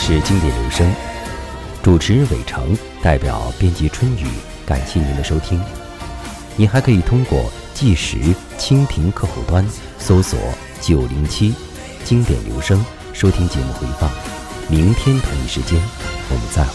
是经典留声，主持人伟成，代表编辑春雨，感谢您的收听。您还可以通过计时蜻蜓客户端搜索907经典留声收听节目回放。明天同一时间我们再会。